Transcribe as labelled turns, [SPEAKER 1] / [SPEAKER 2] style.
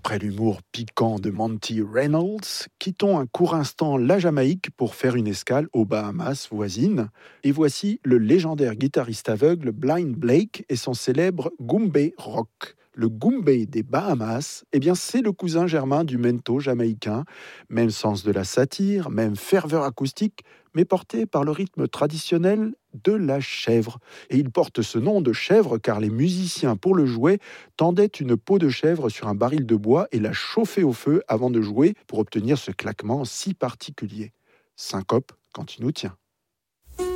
[SPEAKER 1] Après l'humour piquant de Monty Reynolds, quittons un court instant la Jamaïque pour faire une escale aux Bahamas voisines. Et voici le légendaire guitariste aveugle Blind Blake et son célèbre Goombay Rock. Le Goombay des Bahamas, eh bien c'est le cousin germain du mento jamaïcain. Même sens de la satire, même ferveur acoustique, mais porté par le rythme traditionnel de la chèvre. Et il porte ce nom de chèvre car les musiciens, pour le jouer, tendaient une peau de chèvre sur un baril de bois et la chauffaient au feu avant de jouer pour obtenir ce claquement si particulier. Syncope quand il nous tient.